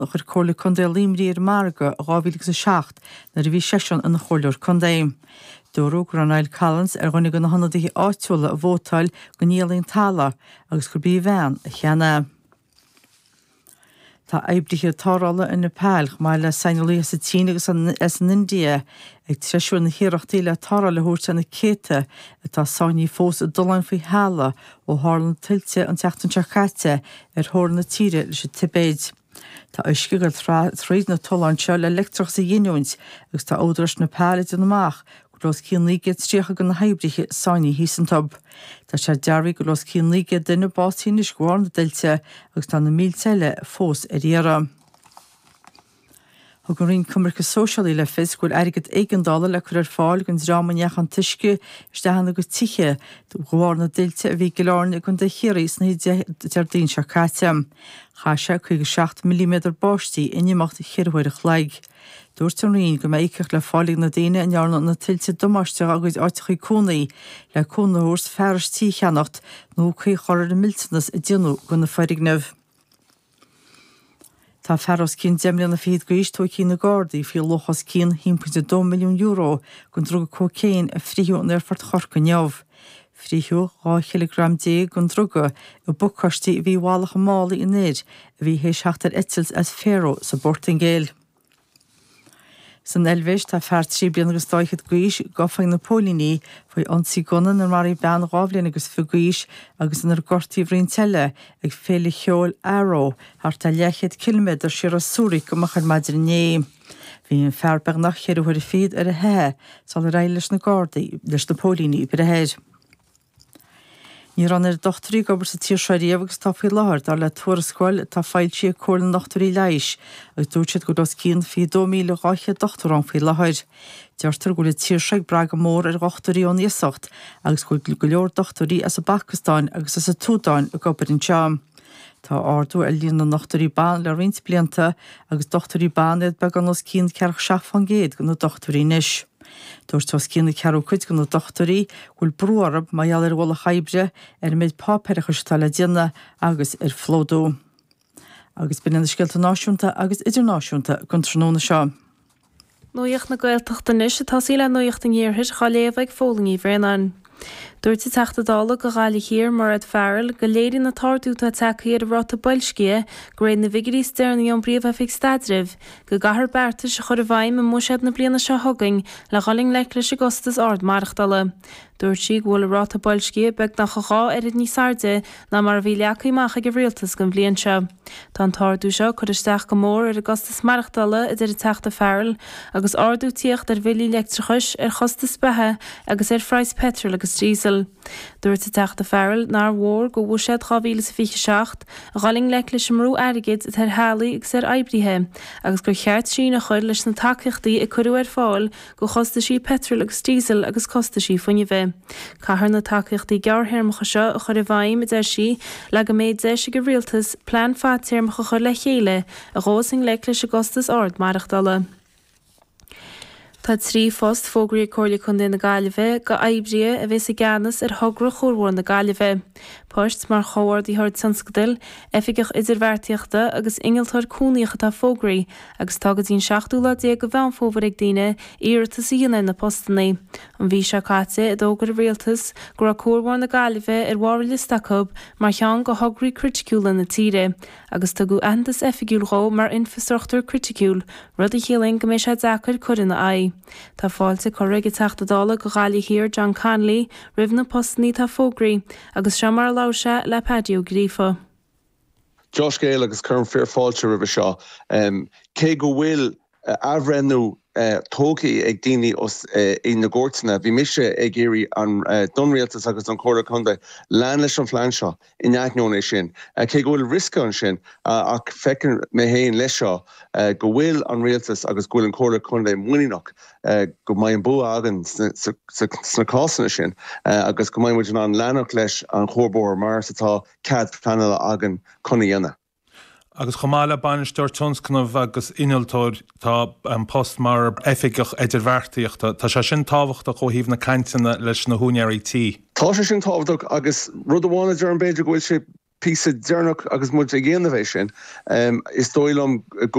chur cóla chundé límríir marga a 2007 na bhí seisiún an choileir chundéim. Dúrú Granile Collins gona go na honnadaí áitiúla a bhótáil go níalaíon talla agus gur bí bhean a cheanna. Tá eibrithe tárála in Nepal má le sainalaí sa Tín agus as an India ag treisiúil na hiarachtaí le tárála thuirte na céite atá sáinní fós a dulainn faoi hála ó hálan tiltte an teachtain chaite thóir na tíre leis Tibéid. Tá uisce gur tríd na toláinse le leictrach sa dhéineúint agus tá ódras Nepal in amach los cín lígad stríocha go na heibrithe sáinní hísantab. Tá sé dearbhí go los cín lígad duine bátíí na scóir na duilte agus tá na mílteile fós a dhéara. Thug an rion cumracha sóisialaí le fis ghfuil airgad éigeandála le chur fáil gon rámaneach an tuisce istehanna go tiche gháir na duilte a bhí goláirne gon de chéirí na deardín se cáite. Chaise 7 mm báistí inimachta chiirhuiirich leig. Dúirt an rion go méiciach le fálaigh na daine an nearna na tiltte domáiste agus áitichaí cúnaí le cúnaúirs fearstí cheannacht nó chuí choir na miltanas a dionú go na feiringneh. Tá fearras cín deimlíonna fiad go istó cí na Gardaí fi lochas cín 1.2 milliún euro gon drug cócéin a fríú an airfart chorca neamh. Fríú 2 kilogram dé gon druga a bucastí bhí bhálacha mála in éid a bhí hééis seachtar etils as féro sa Bortingéil. San Elvis tá feart 3 bliana agus dóichad gaois gofaing na Pólíní faoi ansí gona na marí bean rábblion agus fugaois agus inar gortaí bhríon teile ag féle cheol Arrow thar tá 10 km siar a Súric go machar maidir né. Bhí an fearbeg nach chéirúir féad ar a hé sal a réil leis na Gardaí leis na Pólíní bre a héir. Ní ran dochtarí gobar sa tíorsaí agus tá faoi láthir dar le tuarascáil tá fáiltí cólan nachtarí leiis agus dúirtead go dos cín fi 2,000 dochtarán faoi láthir. Deirtar go le tíorsaigh braga mór ar gachtaríón íosacht agus go leor dochtarí as a Pakistáin agus as a Túdáin a gobar an team. Tá ardú a líon na nachtarí bán le rint blianta agus dochtarí bánad be gan os cín cearch 700 go na dochtarí níis. Dúirt tá cíanna cearú chuid go na dochtarí bhfuil brúarab má dheall bhla chaibre ar méid pápéirichas tá le déanna agus ar flódú. Agus bin scialta náisiúnta agus idirnáisiúnta gon tróna seo. Nuíocht na Gaeltachta níos tá sí le nuíocht an dhéirthir chaléomh ag fólaí bhréan. Dúirt teachtadála go gála hir mar ad fearil go léirí na tartúta techaí ar ráta bailscie go réad na vigarí stearnaí an bríomh a fig stadribh go gahar berta se chur a bhaim a múisiad na bliana se thugaing le chaling leiclis agustas ard marachtála. Dúirt sí ghfuil ráta bailscie beag nach chá ar ní sarde na mar bhí leachaí macha go bhrialtas go bblion se. Tá an tartú seo chur isteach go mór ar agustas marachtála idir a teachta fearil agus ardú tíocht ar bhilí leictrichis ar chostas bethe agus ar freies petrol agus diesel. Dúirt a teachta fearil nar mhór go bhúisiad 2027 a ghaling leiclis mrú airgid tar hálaí agus ar eibrithe agus gur cheart sin a chuir leis na takeachtaí i curú ar fáil go chosta sí petrol agus diesel agus costa sí funne bheith. Cahar na takeachtaí gearthéirmacha seo a chur a bhaim idir sí le go méid deise go rialtas plán fátéirmacha chur le chéile a rósing leiclis agustas ard marachtála. Tá 3 fóst fógraí cóirla chun na Gaillimhe go eibrí a bheits a gceannas ar thugra chóirmhór na Gaillimhe. Poist mar chóir í thuirt sanscadil, efigach idirhharrtaíochta agus ingealtar cúnaíocha tá fógraí agus tagad ín 7 go bhean fómhar ag daine iartas íana na postannaí. An bhí se cáte a dógur rialtas gur a chóirmhór na Gaillimhe ar bhhair listeachb mar cheann go hograí criticúla na tíre agus tá go antas efigúilró mar infrastruchtúr criticúil rud a chéalainn go mé sé dachar chuir na ai. Tá fáilte choraigh i teachtadála go gála hir John Conley ribh na postannaí tá fógraí agus se mar láise le Padú Grífa. Josh Gale agus chun fear fáilte ribh seo. Cé go bhfuil ahrenú tócaí ag daoine í na gcórtainna, bhí mise ag éirí an donrialtas agus an córa chunda lean leis an phlean seo in eithneoin é sin. Cé go bhfuil risca an sin ach fecinn mé héin leis seo go bhfuil an rialtas agus go bhfuil an córa chunda muineach go mbeidh an bua agan sna cásanna sin agus go mbeidh an leanach leis an chórbóir mar satá cad panel agan chuna dhéanana. Agus chomála banisteir tionscnamh agus inaltóir tá an post mar efigach idirhharrtaíochta, tá sé sin tábhachta chomh na cainteanna leis na húnearí tí. Tá sé sin tábhachtach agus rud amháin idir an beidir go bhfuil sé pí dernach agus mu géanamhééis sin is dóilm